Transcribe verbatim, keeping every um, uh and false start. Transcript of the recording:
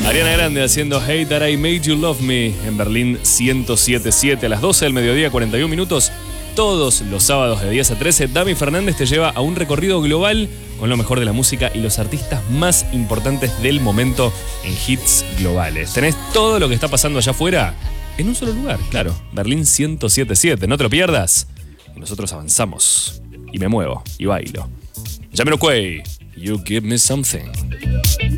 Ariana Grande haciendo Hey That I Made You Love Me en Berlín ciento siete punto siete a las doce del mediodía, cuarenta y un minutos. Todos los sábados de diez a trece, Dami Fernández te lleva a un recorrido global con lo mejor de la música y los artistas más importantes del momento en hits globales. Tenés todo lo que está pasando allá afuera en un solo lugar, claro, Berlín ciento siete punto siete. No te lo pierdas. Y nosotros avanzamos. Y me muevo y bailo. Jamiroquai, You Give Me Something.